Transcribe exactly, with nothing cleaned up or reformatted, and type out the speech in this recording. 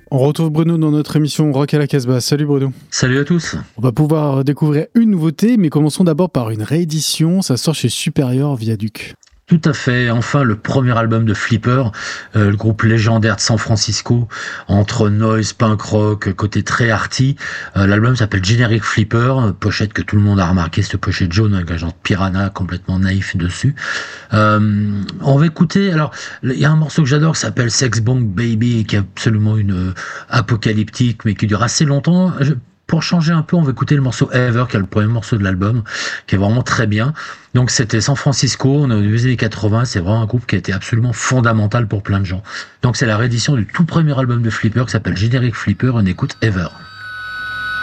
On retrouve Bruno dans notre émission Rock à la Casbah. Salut Bruno. Salut à tous. On va pouvoir découvrir une nouveauté, mais commençons d'abord par une réédition. Ça sort chez Superior Viaduc. Tout à fait. Enfin, le premier album de Flipper, euh, le groupe légendaire de San Francisco, entre noise, punk rock, côté très arty. Euh, l'album s'appelle Generic Flipper, pochette que tout le monde a remarqué, cette pochette jaune avec un genre de piranha complètement naïf dessus. Euh, on va écouter, alors, il y a un morceau que j'adore qui s'appelle Sex Bomb Baby, qui est absolument une euh, apocalyptique, mais qui dure assez longtemps. Je, Pour changer un peu, on va écouter le morceau Ever, qui est le premier morceau de l'album, qui est vraiment très bien. Donc c'était San Francisco, on est au début des années quatre-vingts, c'est vraiment un groupe qui a été absolument fondamental pour plein de gens. Donc c'est la réédition du tout premier album de Flipper qui s'appelle Generic Flipper, on écoute Ever.